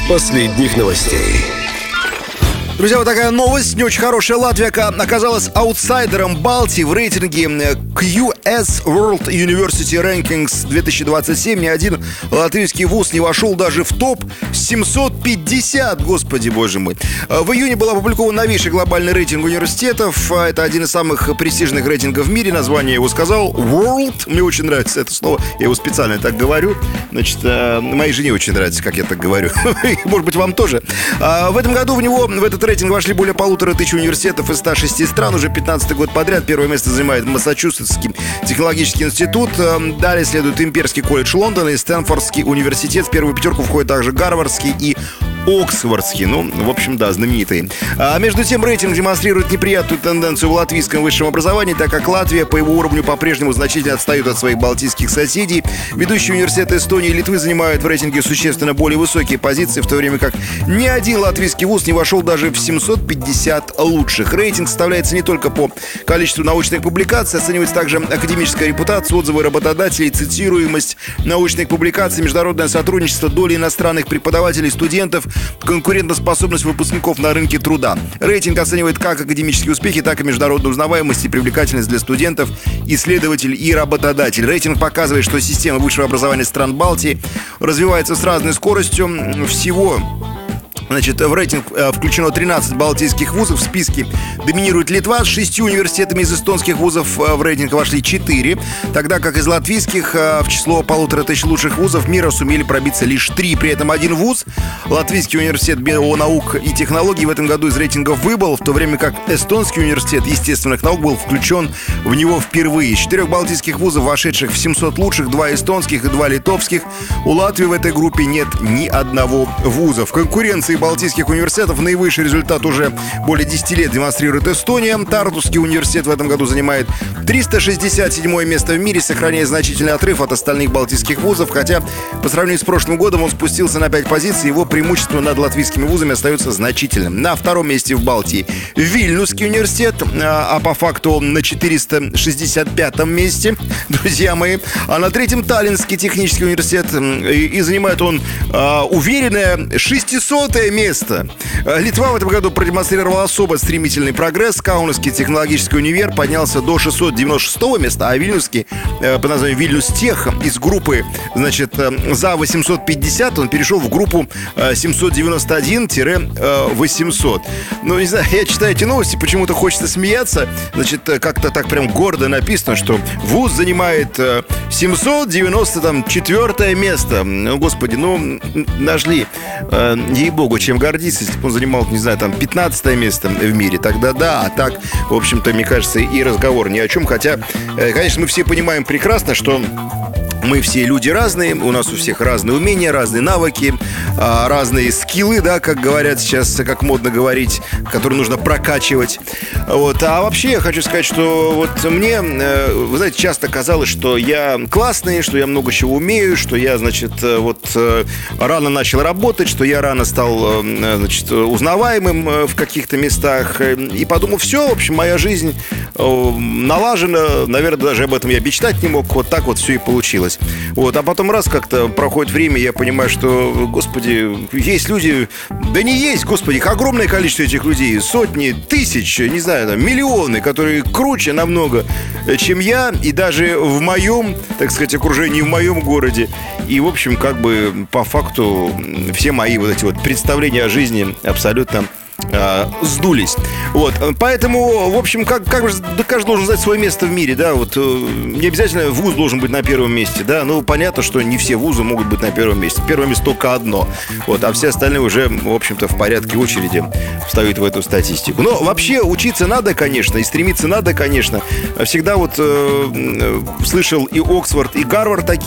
последних новостей. Друзья, вот такая новость, не очень хорошая. Латвия оказалась аутсайдером Балтии в рейтинге QS World University Rankings 2027. Ни один латвийский вуз не вошел даже в топ 750, господи боже мой. В июне был опубликован новейший глобальный рейтинг университетов. Это один из самых престижных рейтингов в мире. Название я его сказал. World. Мне очень нравится это слово. Я его специально так говорю. Значит, моей жене очень нравится, как я так говорю. Может быть, вам тоже. В этом году в этот рейтинг вошли более 1500 университетов из 106 стран. Уже 15-й год подряд первое место занимает Массачусетский технологический институт. Далее следует Имперский колледж Лондона и Стэнфордский университет. В первую пятерку входят также Гарвардский и Оксфордский. Ну, в общем, да, знаменитые. А между тем, рейтинг демонстрирует неприятную тенденцию в латвийском высшем образовании, так как Латвия по его уровню по-прежнему значительно отстает от своих балтийских соседей. Ведущие университеты Эстонии и Литвы занимают в рейтинге существенно более высокие позиции, в то время как ни один латвийский вуз не вошел даже в 750 лучших. Рейтинг составляется не только по количеству научных публикаций, оценивается также академическая репутация, отзывы работодателей, цитируемость научных публикаций, международное сотрудничество, доля иностранных преподавателей, студентов, конкурентоспособность выпускников на рынке труда. Рейтинг оценивает как академические успехи, так и международную узнаваемость и привлекательность для студентов, исследователей и работодателей. Рейтинг показывает, что система высшего образования стран Балтии развивается с разной скоростью. Всего в рейтинг включено 13 балтийских вузов. В списке доминирует Литва с 6 университетами. Из эстонских вузов в рейтинг вошли 4, тогда как из латвийских в число 1500 лучших вузов мира сумели пробиться лишь 3. При этом один вуз, Латвийский университет бионаук и технологий, в этом году из рейтингов выбыл, в то время как Эстонский университет естественных наук был включен в него впервые. Из 4 балтийских вузов, вошедших в 700 лучших, 2 эстонских и 2 литовских, у Латвии в этой группе нет ни одного вуза. В конкуренции балтийских университетов наивысший результат уже более 10 лет демонстрирует Эстония. Тартусский университет в этом году занимает 367 место в мире, сохраняя значительный отрыв от остальных балтийских вузов, хотя по сравнению с прошлым годом он спустился на 5 позиций, его преимущество над латвийскими вузами остается значительным. На втором месте в Балтии Вильнюсский университет, а по факту он на 465 месте, друзья мои. А на третьем Таллинский технический университет, и занимает он уверенное 600-е место. Литва в этом году продемонстрировала особо стремительный прогресс. Каунасский технологический универ поднялся до 696-го места, а Вильнюсский по названию Вильнюстех из группы, за 850 он перешел в группу 791-800. Ну, не знаю, я читаю эти новости, почему-то хочется смеяться. Как-то так прям гордо написано, что вуз занимает 794 место. Ну, господи, нашли, ей-богу, чем гордиться. Если бы он занимал, не знаю, 15 место в мире, тогда да. А так, в общем-то, мне кажется, и разговор ни о чем. Хотя, конечно, мы все понимаем прекрасно, что мы все люди разные, у нас у всех разные умения, разные навыки, разные скиллы, да, как говорят сейчас, как модно говорить, которые нужно прокачивать. Вот. А вообще я хочу сказать, что вот мне, вы знаете, часто казалось, что я классный, что я много чего умею, что я, рано начал работать, что я рано стал, узнаваемым в каких-то местах. И подумал, все, в общем, моя жизнь налажена, наверное, даже об этом я мечтать не мог. Вот так вот все и получилось. Вот. А потом раз как-то проходит время, я понимаю, что, господи, есть люди, да не есть, господи, их огромное количество этих людей, сотни, тысяч, не знаю, миллионы, которые круче намного, чем я, и даже в моем, так сказать, окружении, в моем городе. И, в общем, по факту все мои вот эти вот представления о жизни абсолютно сдулись. Вот. Поэтому, в общем, каждый должен знать свое место в мире, да, вот не обязательно вуз должен быть на первом месте, да, понятно, что не все вузы могут быть на первом месте. Первое место только одно, вот, а все остальные уже, в общем-то, в порядке очереди встают в эту статистику. Но вообще учиться надо, конечно, и стремиться надо, конечно. Всегда слышал и Оксфорд, и Гарвард